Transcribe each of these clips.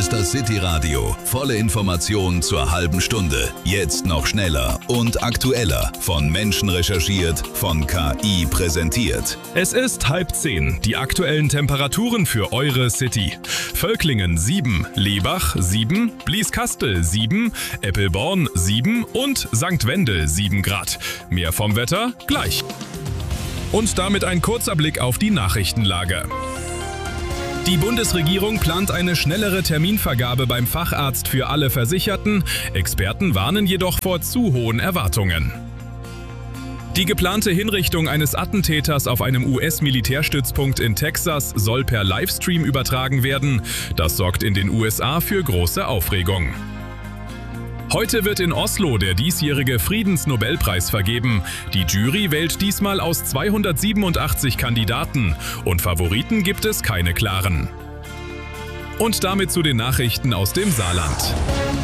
ist das City Radio. Volle Informationen zur halben Stunde. Jetzt noch schneller und aktueller. Von Menschen recherchiert, von KI präsentiert. Es ist 9:30. Die aktuellen Temperaturen für eure City. Völklingen 7, Lebach 7, Blieskastel 7, Eppelborn 7 und St. Wendel 7 Grad. Mehr vom Wetter gleich. Und damit ein kurzer Blick auf die Nachrichtenlage. Die Bundesregierung plant eine schnellere Terminvergabe beim Facharzt für alle Versicherten. Experten warnen jedoch vor zu hohen Erwartungen. Die geplante Hinrichtung eines Attentäters auf einem US-Militärstützpunkt in Texas soll per Livestream übertragen werden. Das sorgt in den USA für große Aufregung. Heute wird in Oslo der diesjährige Friedensnobelpreis vergeben. Die Jury wählt diesmal aus 287 Kandidaten und Favoriten gibt es keine klaren. Und damit zu den Nachrichten aus dem Saarland.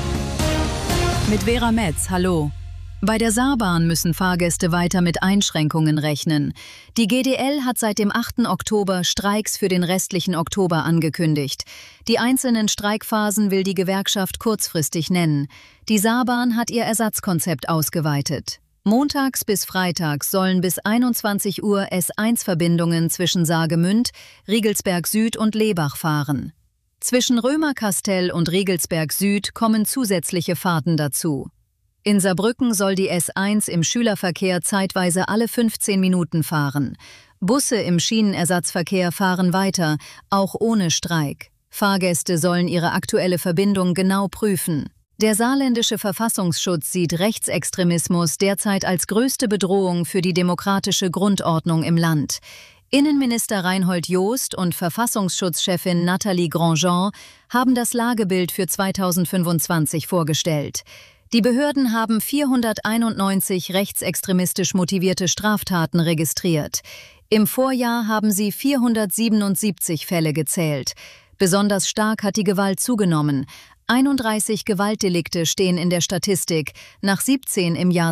Mit Vera Metz, hallo. Bei der Saarbahn müssen Fahrgäste weiter mit Einschränkungen rechnen. Die GDL hat seit dem 8. Oktober Streiks für den restlichen Oktober angekündigt. Die einzelnen Streikphasen will die Gewerkschaft kurzfristig nennen. Die Saarbahn hat ihr Ersatzkonzept ausgeweitet. Montags bis freitags sollen bis 21 Uhr S1-Verbindungen zwischen Saargemünd, Riegelsberg Süd und Lebach fahren. Zwischen Römerkastell und Riegelsberg Süd kommen zusätzliche Fahrten dazu. In Saarbrücken soll die S1 im Schülerverkehr zeitweise alle 15 Minuten fahren. Busse im Schienenersatzverkehr fahren weiter, auch ohne Streik. Fahrgäste sollen ihre aktuelle Verbindung genau prüfen. Der saarländische Verfassungsschutz sieht Rechtsextremismus derzeit als größte Bedrohung für die demokratische Grundordnung im Land. Innenminister Reinhold Jost und Verfassungsschutzchefin Nathalie Grandjean haben das Lagebild für 2025 vorgestellt. Die Behörden haben 491 rechtsextremistisch motivierte Straftaten registriert. Im Vorjahr haben sie 477 Fälle gezählt. Besonders stark hat die Gewalt zugenommen. 31 Gewaltdelikte stehen in der Statistik, nach 17 im Jahr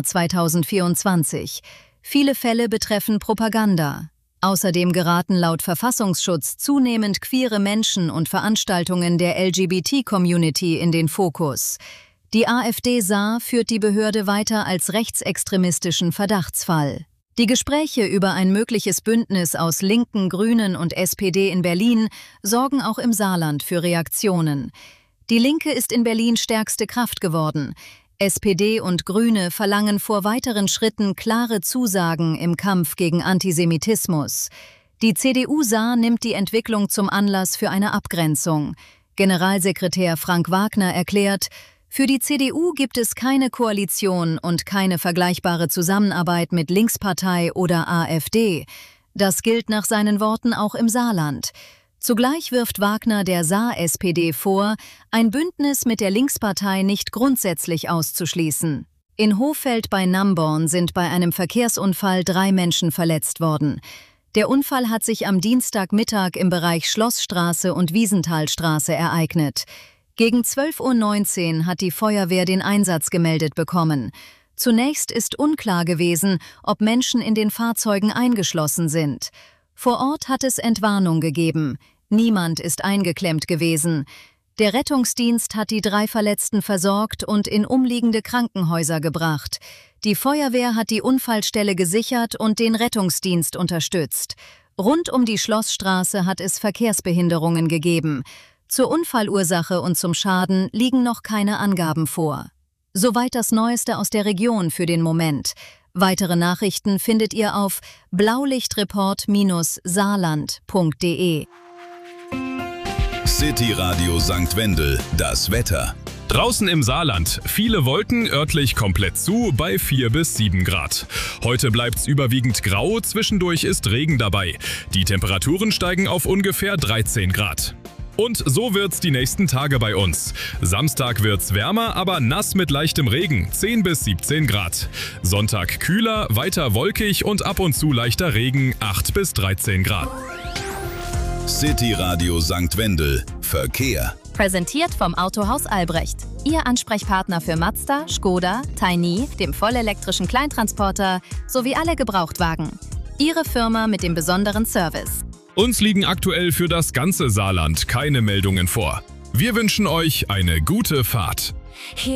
2024. Viele Fälle betreffen Propaganda. Außerdem geraten laut Verfassungsschutz zunehmend queere Menschen und Veranstaltungen der LGBT-Community in den Fokus. Die AfD Saar führt die Behörde weiter als rechtsextremistischen Verdachtsfall. Die Gespräche über ein mögliches Bündnis aus Linken, Grünen und SPD in Berlin sorgen auch im Saarland für Reaktionen. Die Linke ist in Berlin stärkste Kraft geworden. SPD und Grüne verlangen vor weiteren Schritten klare Zusagen im Kampf gegen Antisemitismus. Die CDU Saar nimmt die Entwicklung zum Anlass für eine Abgrenzung. Generalsekretär Frank Wagner erklärt, für die CDU gibt es keine Koalition und keine vergleichbare Zusammenarbeit mit Linkspartei oder AfD. Das gilt nach seinen Worten auch im Saarland. Zugleich wirft Wagner der Saar-SPD vor, ein Bündnis mit der Linkspartei nicht grundsätzlich auszuschließen. In Hohfeld bei Namborn sind bei einem Verkehrsunfall 3 Menschen verletzt worden. Der Unfall hat sich am Dienstagmittag im Bereich Schlossstraße und Wiesenthalstraße ereignet. Gegen 12:19 Uhr hat die Feuerwehr den Einsatz gemeldet bekommen. Zunächst ist unklar gewesen, ob Menschen in den Fahrzeugen eingeschlossen sind. Vor Ort hat es Entwarnung gegeben. Niemand ist eingeklemmt gewesen. Der Rettungsdienst hat die 3 Verletzten versorgt und in umliegende Krankenhäuser gebracht. Die Feuerwehr hat die Unfallstelle gesichert und den Rettungsdienst unterstützt. Rund um die Schlossstraße hat es Verkehrsbehinderungen gegeben. Zur Unfallursache und zum Schaden liegen noch keine Angaben vor. Soweit das Neueste aus der Region für den Moment. Weitere Nachrichten findet ihr auf blaulichtreport-saarland.de. City Radio St. Wendel, das Wetter. Draußen im Saarland, viele Wolken, örtlich komplett zu, bei 4 bis 7 Grad. Heute bleibt's überwiegend grau, zwischendurch ist Regen dabei. Die Temperaturen steigen auf ungefähr 13 Grad. Und so wird's die nächsten Tage bei uns. Samstag wird's wärmer, aber nass mit leichtem Regen, 10 bis 17 Grad. Sonntag kühler, weiter wolkig und ab und zu leichter Regen, 8 bis 13 Grad. City Radio St. Wendel, Verkehr. Präsentiert vom Autohaus Albrecht. Ihr Ansprechpartner für Mazda, Škoda, Tiny, dem vollelektrischen Kleintransporter sowie alle Gebrauchtwagen. Ihre Firma mit dem besonderen Service. Uns liegen aktuell für das ganze Saarland keine Meldungen vor. Wir wünschen euch eine gute Fahrt.